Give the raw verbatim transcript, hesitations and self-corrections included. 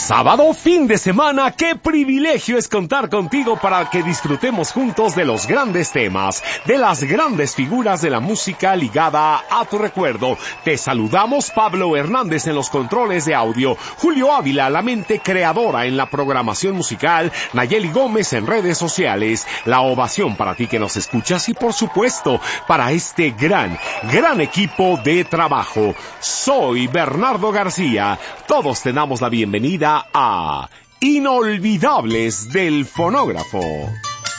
Sábado, fin de semana, qué privilegio es contar contigo para que disfrutemos juntos de los grandes temas, de las grandes figuras de la música ligada a tu recuerdo. Te saludamos Pablo Hernández en los controles de audio, Julio Ávila, la mente creadora en la programación musical, Nayeli Gómez en redes sociales, la ovación para ti que nos escuchas y por supuesto para este gran, gran equipo de trabajo. Soy Bernardo García, todos te damos la bienvenida a Inolvidables del Fonógrafo.